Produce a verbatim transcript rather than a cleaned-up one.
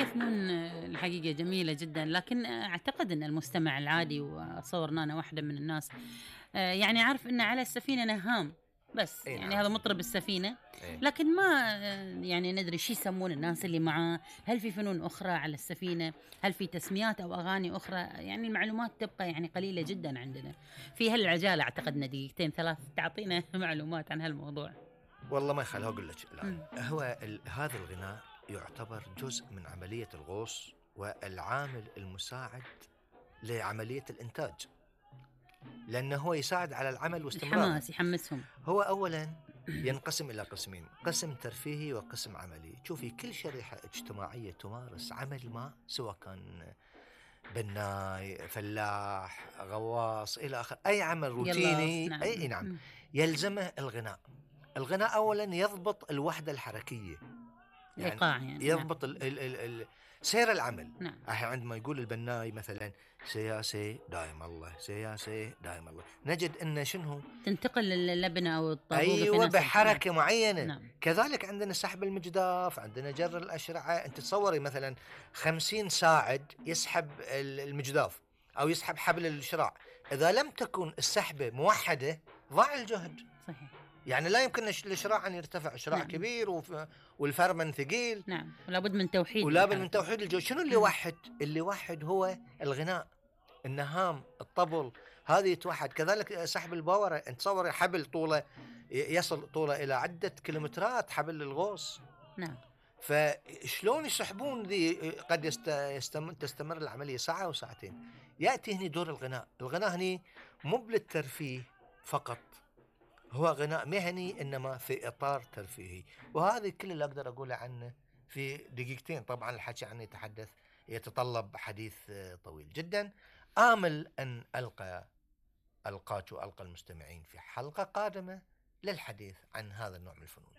الفنون آه، الحقيقة جميلة جدًا، لكن آه، أعتقد أن المستمع العادي، وأتصور إن أنا واحدة من الناس، آآ يعني عارف إن على السفينة نهّام، بس أي يعني نعم. هذا مطرب السفينة، إيه. لكن ما آآ يعني ندري شو يسمون الناس اللي معاه، هل في فنون أخرى على السفينة، هل في تسميات أو أغاني أخرى؟ يعني المعلومات تبقى يعني قليلة جدًا عندنا، في هالعجالة أعتقد إن دقيقتين ثلاث تعطينا معلومات عن هالموضوع. والله ما يخالف أقول لك الآن، إمم. هو ال هذا الغناء يعتبر جزء من عملية الغوص والعامل المساعد لعملية الإنتاج، لأنه هو يساعد على العمل واستمراره. الحماس يحمسهم. هو أولًا ينقسم إلى قسمين، قسم ترفيهي وقسم عملي. شوفي كل شريحة اجتماعية تمارس عمل ما، سواء كان بناي، فلاح، غواص إلى آخره، أي عمل قلاص، روتيني، نعم. أي نعم، إمم. يلزمه الغناء. الغناء أولًا يضبط الوحدة الحركية، يعني الإيقاع يعني، نعم. يضبط ال ال ال ال سير العمل. نعم. الحين عندما يقول البناي مثلًا سياسي دايم الله، سياسي دايم الله، نجد إن شنو؟ تنتقل ال اللبنة أو الطابوقة في أيوه نفس ال نعم. بحركة معيّنة. نعم. كذلك عندنا سحب المجداف، عندنا جر الأشرعة. أنتِ تصوّري مثلًا خمسين ساعد يسحب ال المجداف أو يسحب حبل الشراع، إذا لم تكن السحبة موحّدة ضاع الجهد. صحيح. يعني لا يمكن الش الشراع أن يرتفع، شراع نعم. كبير وف والفرمل ثقيل. نعم، ولا بد من توحيد ولا بد من الحركة. توحيد الجو. شنو اللي اهم. يوحّد؟ اللي يوحّد هو الغناء، النهام، الطبل، هذه يتوحّد. كذلك سحب الباورة، أنت تصوّري حبل طوله ي يصل طوله إلى عدة كيلومترات، حبل الغوص. نعم. فشلون يسحبون ذي؟ قد يست يستم تستمر العملية ساعة أو ساعتين. يأتي هني دور الغناء. الغناء هني مو للترفيه فقط، هو غناء مهني إنما في إطار ترفيهي. وهذه كل اللي أقدر أقوله عنه في دقيقتين. طبعا الحكي عنه يتحدث يتطلب حديث آه، طويل جدا. آمل أن ألقى ألقاك وألقى المستمعين في حلقة قادمة للحديث عن هذا النوع من الفنون.